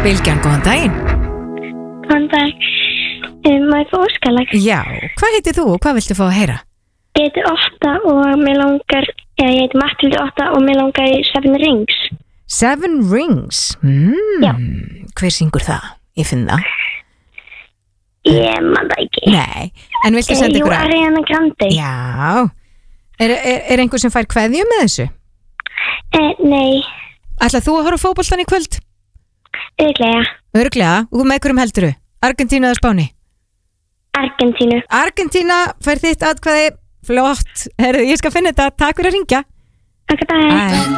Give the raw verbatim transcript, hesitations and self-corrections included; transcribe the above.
Bylgjan, góðan daginn. Góðan dag. Um, má ég fá óskalag? Já, hvað heitir þú og hvað viltu fá að heyra? Ég heiti Otta og mér langar, eða ég heiti Matthildur Otta og mér langar í Seven Rings. Seven Rings? Mm, Já. Hver syngur það? Ég finn það. Ég man það ekki. Nei, en viltu senda Jú, ykkur að... Ariana Grande. Já. Er, er, er einhver sem fær kveðju með þessu? Eh, nei, Ætlað þú að horfa á fótboltann í kvöld? auðvitað. Örglega, og þú með hverjum helduru? Argentínu eða Spáni? Argentínu. Argentína fær þitt atkvæði. Flott. Herðu, ég skal finna þetta. Takk fyrir að ringja. Takk fyrir. Bye.